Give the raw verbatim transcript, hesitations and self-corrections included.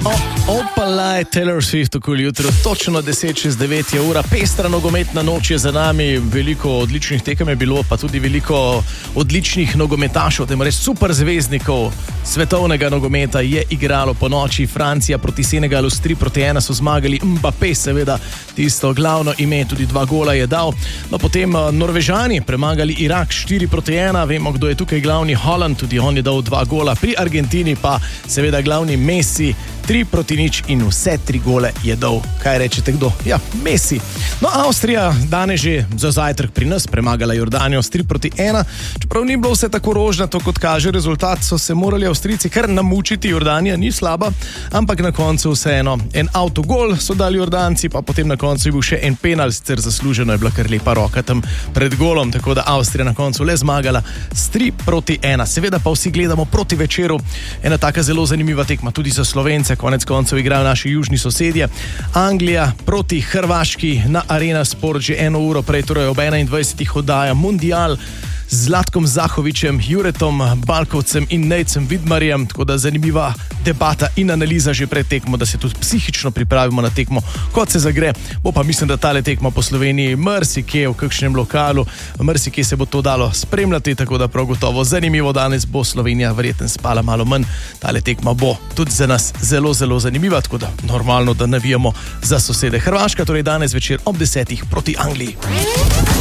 Opalaj, Taylor Swift okoli jutro, točno deset čez devet je ura, pestra nogometna noč je za nami, veliko odličnih tekem je bilo, pa tudi veliko odličnih nogometašov, tem res super zvezdnikov svetovnega nogometa je igralo po noči. Francija proti Senegalu s tri proti ena so zmagali, Mbappé seveda tisto glavno ime, tudi dva gola je dal. No, potem Norvežani premagali Irak štiri proti ena, vemo kdo je tukaj glavni, Haaland, tudi on je dal dva gola, pri Argentini pa seveda glavni Messi, tri proti nič in vse tri gole je dal. Kaj rečete kdo? Ja, Messi. No, Avstrija danes že za zajtrk pri nas premagala Jordanijo s tri proti ena. Čeprav ni bilo vse tako rožnato, kot kaže rezultat, so se morali Avstrijci kar namučiti. Jordanija ni slaba, ampak na koncu vseeno en avtogol so dali Jordanci, pa potem na koncu je bil še en penal, sicer zasluženo je bila kar lepa roka tam pred golom, tako da Avstrija na koncu le zmagala s tri proti ena. Seveda pa vsi gledamo proti večeru, ena taka zelo zanimiva tekma tudi za Slovence. Konec koncev igrajo naši južni sosedje. Anglija proti Hrvaški na Arena Sport že eno uro prej, torej ob enaindvajsetih oddaja Mundial z Zlatkom Zahovićem, Juretom Balkovcem in Nejcem Vidmarjem, tako da zanimiva debata in analiza že pred tekmo, da se tudi psihično pripravimo na tekmo, kot se zagre. Bo pa mislim, da tale tekma po Sloveniji mrsikje v kakšnem lokalu, mrsikje se bo to dalo spremljati, tako da prav gotovo zanimivo. Danes bo Slovenija verjetno spala malo manj, tale tekma bo tudi za nas zelo, zelo zanimiva, tako da normalno, da navijamo za sosede. Hrvaška torej danes večer ob desetih proti Angliji.